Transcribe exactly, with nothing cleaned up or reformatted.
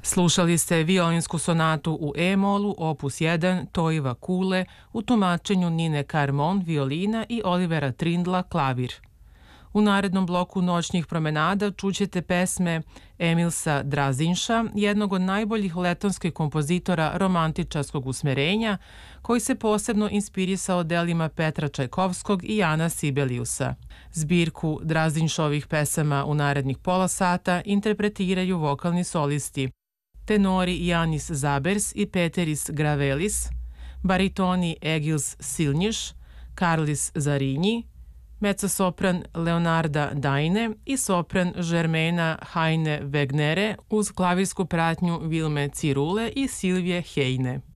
Slušali ste violinsku sonatu u E-molu, opus jedan, Toiva Kule, u tumačenju Nine Carmon, violina i Olivera Trindla, klavir. U narednom bloku noćnih promenada čućete pesme Emilsa Drazinša, jednog od najboljih letonskih kompozitora romantičarskog usmerenja, koji se posebno inspirisao delima Petra Čajkovskog i Jana Sibeliusa. Zbirku Drazinšovih pesama u narednih pola sata interpretiraju vokalni solisti tenori Janis Zabers i Peteris Gravelis, baritoni Egils Silnjiš, Karlis Zarinji, mezzosopran Leonarda Dajne i sopran Žermena Hajne Wegnere uz klavirsku pratnju Vilme Cirule i Silvije Hejne.